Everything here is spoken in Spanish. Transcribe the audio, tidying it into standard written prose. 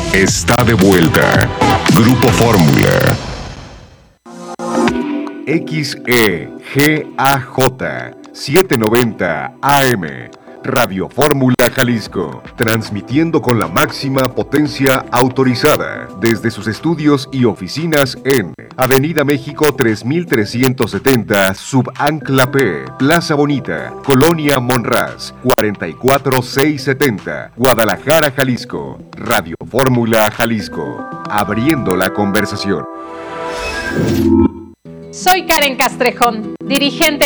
está de vuelta. Grupo Fórmula. XEGAJ 790 AM. Radio Fórmula Jalisco, transmitiendo con la máxima potencia autorizada desde sus estudios y oficinas en Avenida México 3370, Subancla P, Plaza Bonita, Colonia Monraz, 44670, Guadalajara, Jalisco. Radio Fórmula Jalisco, abriendo la conversación. Soy Karen Castrejón, dirigente